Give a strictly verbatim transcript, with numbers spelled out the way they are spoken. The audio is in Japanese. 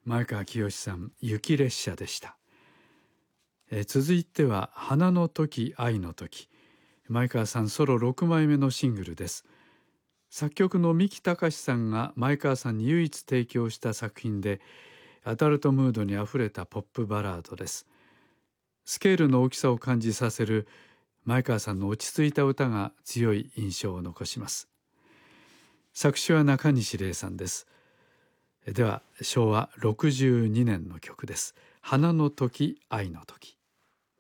前川清さん、雪列車でした。え続いては花の時愛の時、前川さんソロろくまいめのシングルです。作曲の三木隆さんが前川さんに唯一提供した作品で、アダルトムードにあふれたポップバラードです。スケールの大きさを感じさせる前川さんの落ち着いた歌が強い印象を残します。作詞は中西礼さんです。では昭和ろくじゅうにねんの曲です。花の時愛の時。